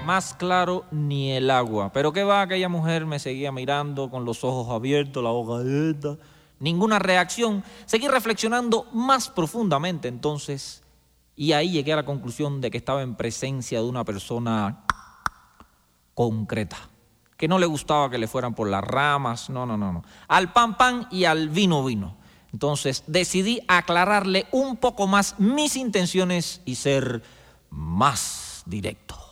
más claro ni el agua. Pero qué va, aquella mujer me seguía mirando con los ojos abiertos, la boca abierta. Ninguna reacción. Seguí reflexionando más profundamente entonces y ahí llegué a la conclusión de que estaba en presencia de una persona concreta, que no le gustaba que le fueran por las ramas, no. Al pan, pan y al vino, vino. Entonces decidí aclararle un poco más mis intenciones y ser más directo.